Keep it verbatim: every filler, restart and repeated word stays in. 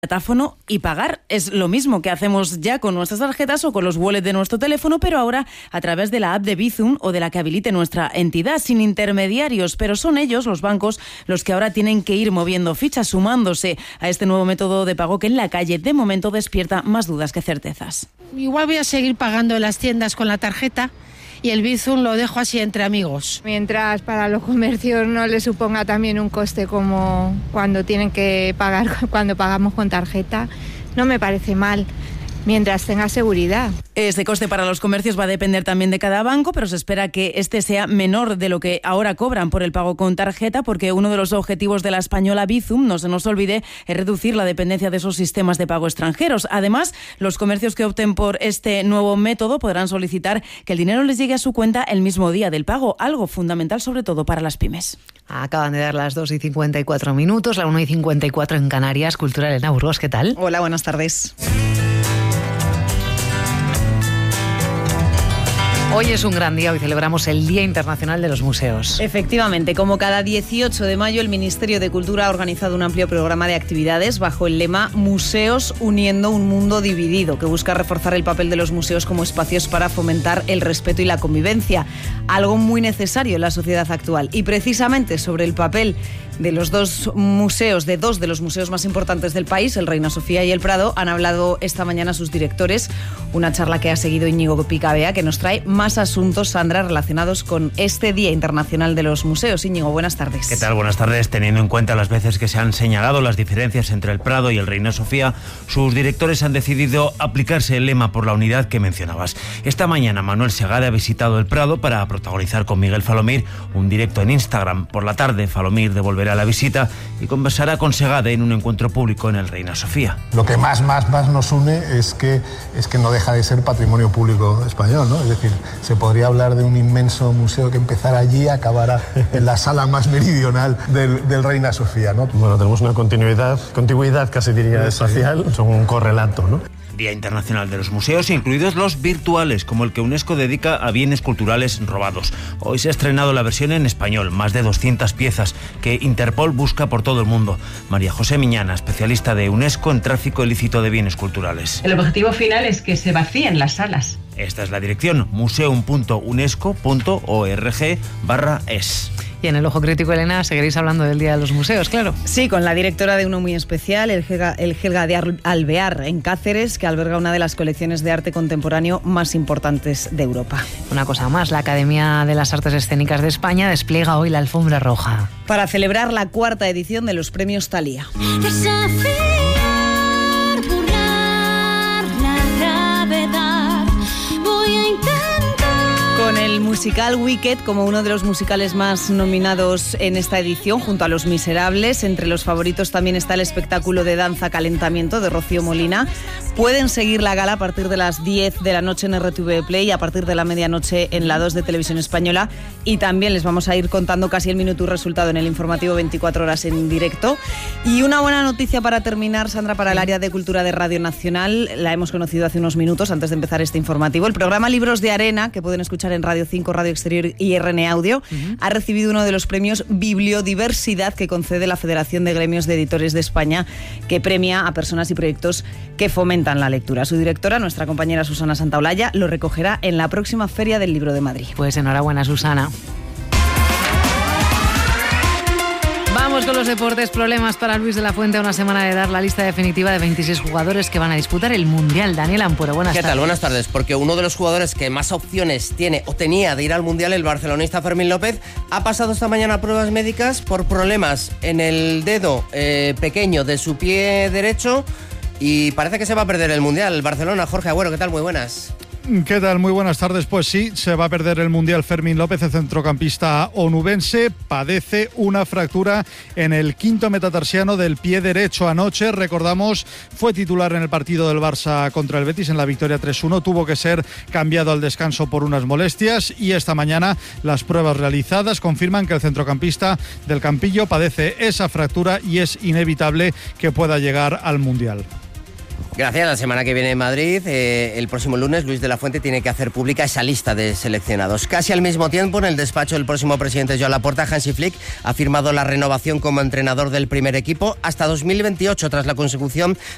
datáfono y pagar. Es lo mismo que hacemos ya con nuestras tarjetas o con los wallets de nuestro teléfono, pero ahora a través de la app de Bizum o de la que habilite nuestra entidad, sin intermediarios. Pero son ellos, los bancos, los que ahora tienen que ir moviendo fichas, sumándose a este nuevo método de pago que en la calle de momento despierta más dudas que certezas. Igual voy a seguir pagando en las tiendas con la tarjeta y el Bizum lo dejo así entre amigos. Mientras para los comercios no les suponga también un coste como cuando tienen que pagar, cuando pagamos con tarjeta, no me parece mal, mientras tenga seguridad. Este coste para los comercios va a depender también de cada banco, pero se espera que este sea menor de lo que ahora cobran por el pago con tarjeta, porque uno de los objetivos de la española Bizum, no se nos olvide, es reducir la dependencia de esos sistemas de pago extranjeros. Además, los comercios que opten por este nuevo método podrán solicitar que el dinero les llegue a su cuenta el mismo día del pago, algo fundamental sobre todo para las pymes. Acaban de dar las dos y cincuenta y cuatro minutos, la una y cincuenta y cuatro en Canarias. Cultura, Elena Burgos, ¿qué tal? Hola, buenas tardes. Hoy es un gran día, hoy celebramos el Día Internacional de los Museos. Efectivamente, como cada dieciocho de mayo, el Ministerio de Cultura ha organizado un amplio programa de actividades bajo el lema Museos uniendo un mundo dividido, que busca reforzar el papel de los museos como espacios para fomentar el respeto y la convivencia, algo muy necesario en la sociedad actual. Y precisamente sobre el papel de los dos museos, de dos de los museos más importantes del país, el Reina Sofía y el Prado, han hablado esta mañana sus directores, una charla que ha seguido Íñigo Picabea, que nos trae más asuntos, Sandra, relacionados con este Día Internacional de los Museos. Íñigo, buenas tardes. ¿Qué tal? Buenas tardes. Teniendo en cuenta las veces que se han señalado las diferencias entre el Prado y el Reina Sofía, sus directores han decidido aplicarse el lema por la unidad que mencionabas. Esta mañana Manuel Segade ha visitado el Prado para protagonizar con Miguel Falomir un directo en Instagram. Por la tarde, Falomir devolverá la visita y conversará con Segade en un encuentro público en el Reina Sofía. Lo que más, más, más nos une es que, es que no deja de ser patrimonio público español, ¿no? Es decir, se podría hablar de un inmenso museo que empezara allí y acabara en la sala más meridional del, del Reina Sofía, ¿no? Bueno, tenemos una continuidad, continuidad casi diría espacial, son un correlato, ¿no? Día Internacional de los Museos, incluidos los virtuales, como el que UNESCO dedica a bienes culturales robados. Hoy se ha estrenado la versión en español, más de doscientas piezas, que Interpol busca por todo el mundo. María José Miñana, especialista de UNESCO en tráfico ilícito de bienes culturales. El objetivo final es que se vacíen las salas. Esta es la dirección, museum punto unesco punto org barra es. Y en el Ojo Crítico, Elena, seguiréis hablando del Día de los Museos, claro. Sí, con la directora de uno muy especial, el Helga, el Helga de Alvear, en Cáceres, que alberga una de las colecciones de arte contemporáneo más importantes de Europa. Una cosa más, la Academia de las Artes Escénicas de España despliega hoy la alfombra roja. Para celebrar la cuarta edición de los premios Thalía. Con el musical Wicked como uno de los musicales más nominados en esta edición, junto a Los Miserables. Entre los favoritos también está el espectáculo de danza Calentamiento de Rocío Molina. Pueden seguir la gala a partir de las diez de la noche en R T V Play y a partir de la medianoche en la dos de Televisión Española. Y también les vamos a ir contando casi el minuto y resultado en el informativo veinticuatro horas en directo. Y una buena noticia para terminar, Sandra, para el área de cultura de Radio Nacional. La hemos conocido hace unos minutos antes de empezar este informativo. El programa Libros de Arena, que pueden escuchar en Radio cinco, Radio Exterior y R N Audio, uh-huh. ha recibido uno de los premios Bibliodiversidad que concede la Federación de Gremios de Editores de España, que premia a personas y proyectos que fomentan la lectura. Su directora, nuestra compañera Susana Santaolalla, lo recogerá en la próxima Feria del Libro de Madrid. Pues enhorabuena, Susana. Vamos con los deportes. Problemas para Luis de la Fuente a una semana de dar la lista definitiva de veintiséis jugadores que van a disputar el Mundial. Daniel Ampuero, buenas tardes. ¿Qué tal? Buenas tardes. Porque uno de los jugadores que más opciones tiene o tenía de ir al Mundial, el barcelonista Fermín López, ha pasado esta mañana pruebas médicas por problemas en el dedo eh, pequeño de su pie derecho y parece que se va a perder el Mundial. El Barcelona, Jorge Agüero, ¿qué tal? Muy buenas. ¿Qué tal? Muy buenas tardes. Pues sí, se va a perder el Mundial Fermín López, el centrocampista onubense. Padece una fractura en el quinto metatarsiano del pie derecho. Anoche, recordamos, fue titular en el partido del Barça contra el Betis en la victoria tres uno. Tuvo que ser cambiado al descanso por unas molestias y esta mañana las pruebas realizadas confirman que el centrocampista del Campillo padece esa fractura y es inevitable que pueda llegar al Mundial. Gracias. La semana que viene en Madrid, eh, el próximo lunes, Luis de la Fuente tiene que hacer pública esa lista de seleccionados. Casi al mismo tiempo, en el despacho del próximo presidente Joan Laporta, Hansi Flick ha firmado la renovación como entrenador del primer equipo hasta dos mil veintiocho, tras la consecución